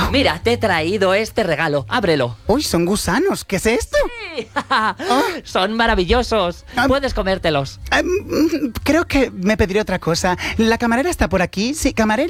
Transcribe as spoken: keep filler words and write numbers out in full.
Mira, te he traído este regalo. Ábrelo. Uy, son gusanos. ¿Qué es esto? Sí. Oh. Son maravillosos. Um, Puedes comértelos. Um, creo que me pediré otra cosa. ¿La camarera está por aquí? Sí, camarera.